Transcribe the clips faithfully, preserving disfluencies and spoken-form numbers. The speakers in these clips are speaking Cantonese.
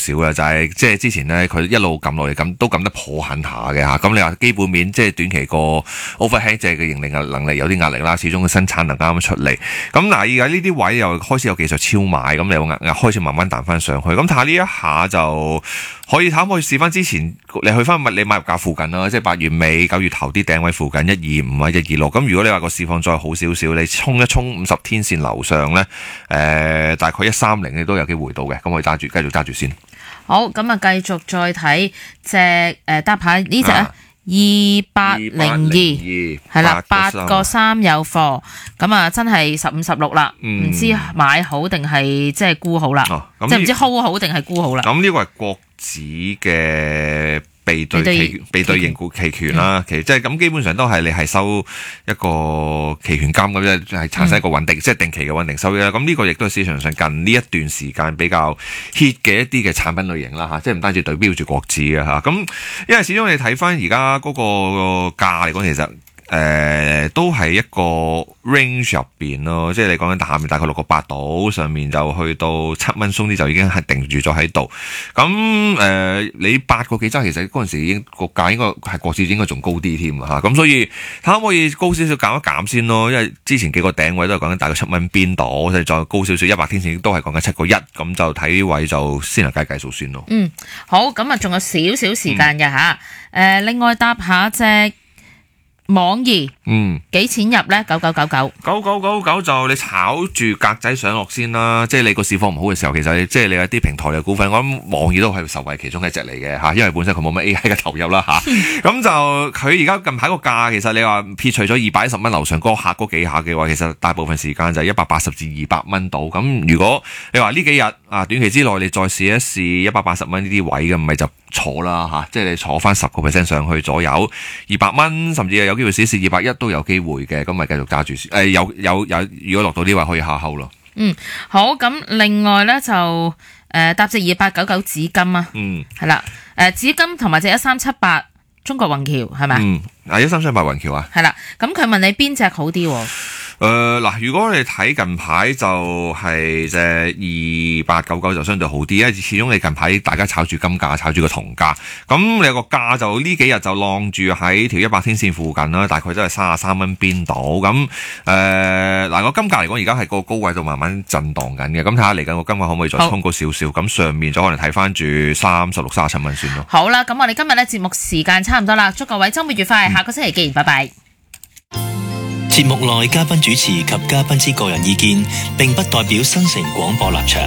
少啦，就係即係之前咧佢一路撳落嚟咁都撳得頗狠下嘅嚇。咁你話基本面即係短期個 overhang 即係嘅盈利能力有啲壓力啦，始終個生產能啱啱出嚟。咁嗱，而家呢啲位又開始有技術超賣，咁你又開始慢慢彈翻上去。咁睇下呢一下就可以睇下可以試翻之前你去翻你買入價附近啦，即係八月尾九月頭啲頂位附近一二五啊一二六。咁如果你話個市況再好少少，你衝一衝五十天線樓上咧，誒、呃、大概一三零你都有機會到嘅，咁可以揸住繼續揸住先。 好，咁啊繼續再睇隻誒搭牌呢隻啊二八零二係啦，八個三有貨，咁啊真係十五十六啦，唔知買好定係即係沽好啦，哦、即係唔知 hold 好定係沽好啦。 咁呢個係國指嘅被對期被對認股期權啦，其實即係咁基本上都係你係收一個期權金咁樣，係產生一個穩定，嗯、即係定期嘅穩定收益啦。咁呢個亦都係市場上近呢一段時間比較 hit 嘅一啲嘅產品類型啦嚇，即係唔單止對標住國指嘅嚇。咁因為始終你睇翻而家嗰個價嚟講，其實。誒、呃，都係一個 range 入邊咯，即係你講緊下面大概六個八度，上面就去到七蚊鬆啲就已經係定住咗喺度。咁誒、呃，你八個幾揸，其實嗰陣時已經個價應該係國指應該仲高啲添啊！咁所以睇下可唔可以高少少減一減先咯，因為之前幾個頂位都係講緊大概七蚊邊度，即係再高少少一百天線都係講緊七個一，咁就睇呢位就先嚟計計數先咯。嗯， 好，咁啊仲有少少時間嘅吓，誒、嗯呃，另外搭下隻。網易嗯幾錢入咧？九九九九九九九九就你炒住格仔上落先啦，即係你個市況唔好嘅時候，其實即係你有啲平台嘅股份，我諗網易都係受惠其中一隻嚟嘅吓，因為本身佢冇乜 A I 嘅投入啦吓，咁、嗯、就佢而家近排個價，其實你話撇除咗二百一十蚊樓上嗰下嗰幾下嘅話，其實大部分時間就係一百八十至二百蚊度。咁如果你話呢幾日啊短期之內你再試一試一百八十蚊呢啲位嘅，唔係就坐啦吓，即係你坐翻十個 percent 上去左右，二百蚊甚至係有機會試試二百一都有機會嘅，咁咪繼續揸住先。誒，有有有，如果落到呢位可以下後咯。 嗯，好，咁另外咧就誒搭隻二八九九紫金啊，嗯，係啦，誒紫金同埋隻一三七八中國宏橋係咪？ 嗯，啊一三七八宏橋啊， 係啦，咁佢問你邊隻好啲？ 誒嗱、呃，如果你睇近排就係隻二八九九就相對好啲，因為始終你近排大家炒住金價，炒住個銅價，咁你個價就呢幾日就晾住喺條一百天線附近啦，大概都係三十三蚊邊度。咁誒嗱個金價嚟講，而家係個高位度慢慢震盪緊嘅，咁睇下嚟緊個金價可唔可以再衝高少少？咁上面就可能睇翻住三十六、三十七蚊先咯。 好啦，咁我哋今日咧節目時間差唔多啦，祝各位週末愉快，下個星期見，拜拜。 節目內嘉賓主持及嘉賓之個人意見，並不代表新城廣播立場。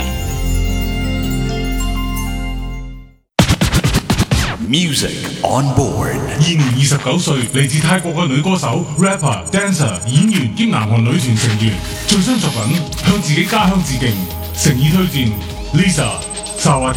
Music on board。 現年二十九歲，嚟自泰國嘅女歌手、rapper、dancer、演員兼南韓女團成員，最新作品向自己家鄉致敬，誠意推薦 Lisa 薩瓦迪。